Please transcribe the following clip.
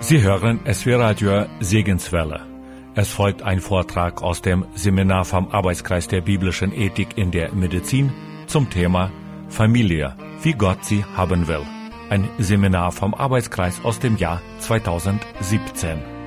Sie hören SW Radio Segenswelle. Es folgt ein Vortrag aus dem Seminar vom Arbeitskreis der biblischen Ethik in der Medizin zum Thema Familie, wie Gott sie haben will. Ein Seminar vom Arbeitskreis aus dem Jahr 2017.